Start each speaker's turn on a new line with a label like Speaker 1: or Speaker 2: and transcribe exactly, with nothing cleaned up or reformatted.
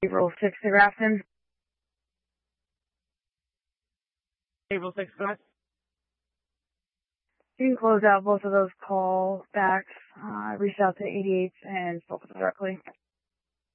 Speaker 1: April sixth to Grafton.
Speaker 2: April sixth, go ahead.
Speaker 1: You can close out both of those call backs. Uh, I reached out to eighty-eight and spoke with them directly.